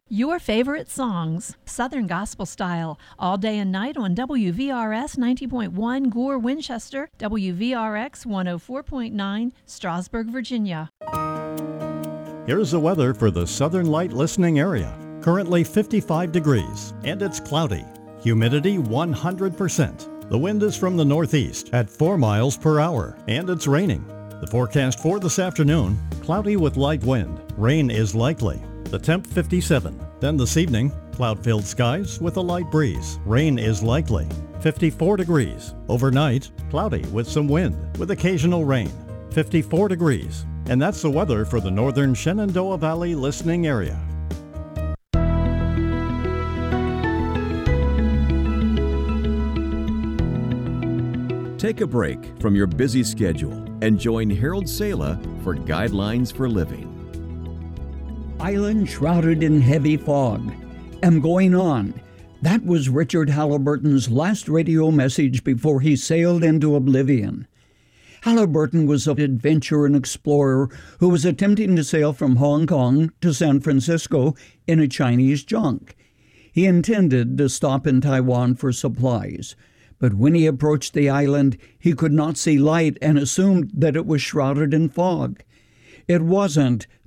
Your favorite songs, Southern Gospel Style, all day and night on WVRS 90.1 Gore, Winchester, WVRX 104.9 Strasburg, Virginia. Here's the weather for the Southern Light listening area. Currently 55 degrees, and it's cloudy. Humidity 100%. The wind is from the northeast at 4 miles per hour, and it's raining. The forecast for this afternoon, cloudy with light wind. Rain is likely. The temp 57. Then this evening, cloud-filled skies with a light breeze. Rain is likely. 54 degrees. Overnight, cloudy with some wind with occasional rain. 54 degrees. And that's the weather for the northern Shenandoah Valley listening area. Take a break from your busy schedule and join Harold Sala for Guidelines for Living. Island shrouded in heavy fog. Am going on. That was Richard Halliburton's last radio message before he sailed into oblivion. Halliburton was an adventurer and explorer who was attempting to sail from Hong Kong to San Francisco in a Chinese junk. He intended to stop in Taiwan for supplies, but when he approached the island, he could not see light and assumed that it was shrouded in fog. It wasn't,